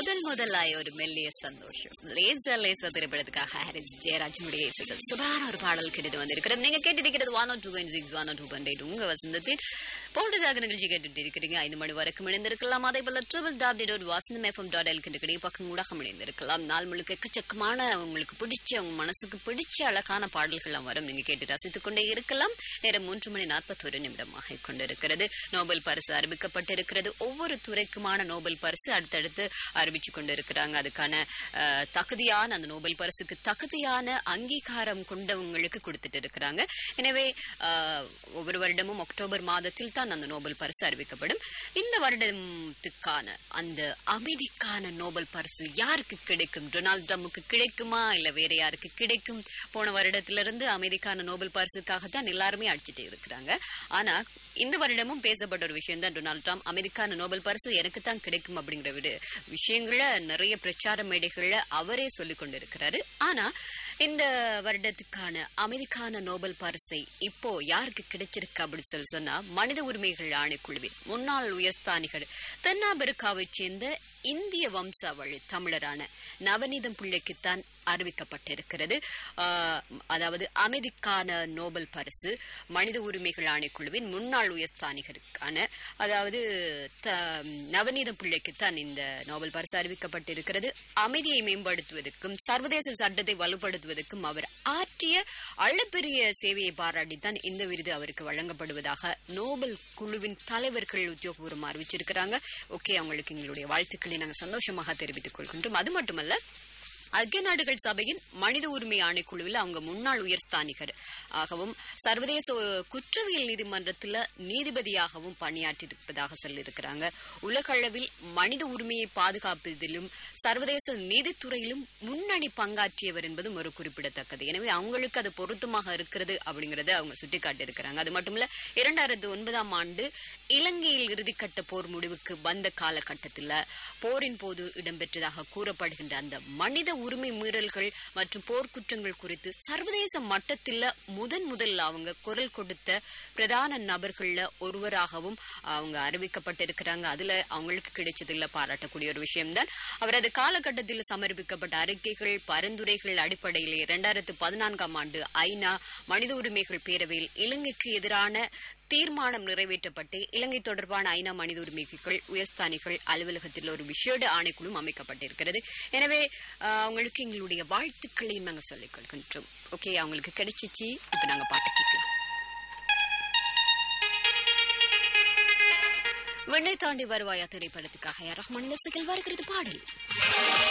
முதலாய் ஒரு மெல்லிய சந்தோஷம் லேசா திரைப்படத்துக்காக ஹாரிஸ் ஜெயராஜனுடைய இசைகள் சூப்பரான ஒரு பாடல் கேட்டு வந்திருக்கிறது. நீங்க கேட்டிருக்கிறது 102.6 102.8 உங்க வசந்தத்தில் போன்றதாக நிகழ்ச்சி கேட்டுட்டு இருக்கிறீங்க. 5 மணி வரைக்கும் இணைந்திருக்கலாம். அதே போல www.vasantham.fm.l பக்கம் கூட இணைந்திருக்கலாம். நாள் முழுக்க எக்கச்சக்கமான உங்களுக்கு பிடிச்ச உங்க மனசுக்கு பிடிச்ச அழகான பாடல்கள் வரும். நீங்க கேட்டு ரசித்துக் கொண்டே இருக்கலாம். நேரம் 3:41 கொண்டிருக்கிறது. நோபல் பரிசு அறிவிக்கப்பட்டிருக்கிறது. ஒவ்வொரு துறைக்குமான நோபல் பரிசு அடுத்தடுத்து அறிவிச்சு கொண்டிருக்கிறாங்க. அதுக்கான தகுதியான அந்த நோபல் பரிசுக்கு தகுதியான அங்கீகாரம் கொண்டவங்களுக்கு கொடுத்துட்டு இருக்கிறாங்க. எனவே ஒவ்வொரு வருடமும் அக்டோபர் மாதத்தில் தான் அந்த நோபல் பரிசு அறிவிக்கப்படும். இந்த வருடத்துக்கான அந்த அமைதிக்கான நோபல் பரிசு யாருக்கு கிடைக்கும்? டொனால்ட் ட்ரம்புக்கு கிடைக்குமா இல்ல வேற யாருக்கு கிடைக்கும்? போன வருடத்திலிருந்து அமைதிக்கான நோபல் பரிசுக்காகத்தான் எல்லாருமே அடிச்சுட்டு இருக்கிறாங்க. ஆனா இந்த வருடமும் பேசப்பட்ட ஒரு விஷயம் தான், டொனால்ட் ட்ரம்ப் அமைதிக்கான நோபல் பரிசு எனக்கு தான் கிடைக்கும் அப்படிங்கிற விஷயங்கள நிறைய பிரச்சார மேடைகள்ல அவரே சொல்லிக் கொண்டிருக்கிறாரு. ஆனா இந்த வருடத்துக்கான அமைதிக்கான நோபல் பரிசை இப்போ யாருக்கு கிடைச்சிருக்கு அப்படின்னு சொன்னா, மனித உரிமைகள் ஆணைக்குழுவின் முன்னாள் உயர்ஸ்தானிகள் தென்னாப்பிரிக்காவை சேர்ந்த இந்திய வம்சாவளி தமிழரான நவநீதம் பிள்ளைக்குத்தான் அறிவிக்கப்பட்டிருக்கிறது. அதாவது அமைதிக்கான நோபல் பரிசு மனித உரிமைகள் ஆணைக்குழுவின் முன்னாள் உயர்ஸ்தானிகருக்கான, அதாவது நவநீதம் பிள்ளைக்குத்தான் இந்த நோபல் பரிசு அறிவிக்கப்பட்டிருக்கிறது. அமைதியை மேம்படுத்துவதற்கும் சர்வதேச சட்டத்தை வலுப்படுத்துவதற்கும் அவர் ஆற்றிய அளப்பெரிய சேவையை பாராட்டித்தான் இந்த விருது அவருக்கு வழங்கப்படுவதாக நோபல் குழுவின் தலைவர்கள் உத்தியோகபூர்வமாக அறிவிச்சிருக்கிறாங்க. ஓகே, அவங்களுக்கு எங்களுடைய வாழ்த்துக்களை நாங்கள் சந்தோஷமாக தெரிவித்துக் கொள்கின்றோம். அது மட்டுமல்ல, ஐக்கிய நாடுகள் சபையின் மனித உரிமை ஆணைக்குழுவில் அவங்க முன்னாள் உயர்ஸ்தானிகர் ஆகவும் சர்வதேச குற்றவியல் நீதிமன்றத்தில் நீதிபதியாகவும் பணியாற்றியிருப்பதாக சொல்லியிருக்கிறாங்க. உலகளவில் மனித உரிமையை பாதுகாப்பதிலும் சர்வதேச நீதித்துறையிலும் முன்னணி பங்காற்றியவர் என்பதும் ஒரு குறிப்பிடத்தக்கது. எனவே அவங்களுக்கு அது பொருத்தமாக இருக்கிறது அப்படிங்கறத அவங்க சுட்டிக்காட்டியிருக்கிறாங்க. அது மட்டுமல்ல, 2009ஆம் ஆண்டு இலங்கையில் இறுதிக்கட்ட போர் முடிவுக்கு வந்த காலகட்டத்தில் போரின் போது இடம்பெற்றதாக கூறப்படுகின்ற அந்த மனித உரிமை மீறல்கள் மற்றும் போர்க்குற்றங்கள் குறித்து சர்வதேச மட்டத்தில் முதல்ல அவங்க குரல் கொடுத்த பிரதான நபர்கள்ல ஒருவராகவும் அவங்க அறிவிக்கப்பட்டிருக்கிறாங்க. அதுல அவங்களுக்கு கிடைச்சதில்ல பாராட்டக்கூடிய ஒரு விஷயம்தான். அவரது காலகட்டத்தில் சமர்ப்பிக்கப்பட்ட அறிக்கைகள் பரிந்துரைகள் அடிப்படையில் 2014ஆம் ஆண்டு ஐநா மனித உரிமைகள் பேரவையில் இலங்கைக்கு எதிரான தீர்மானம் நிறைவேற்றப்பட்டு இலங்கை தொடர்பான ஐநா மனித உரிமைகள் உயர்ஸ்தானிகள் அலுவலகத்தில் ஒரு விசேட ஆணைக்குழு அமைக்கப்பட்டிருக்கிறது. எனவே அவங்களுக்கு எங்களுடைய வாழ்த்துக்களையும் நாங்கள் சொல்லிக் கொள்கின்றோம். ஓகே, அவங்களுக்கு கிடைச்சிச்சு. இப்ப நாங்க பாட்டு கேட்கலாம். வெண்ணை தாண்டி வருவாயா திரைப்படத்துக்காக ரஹ்மானின் இசையில் வருகிறது பாடல்.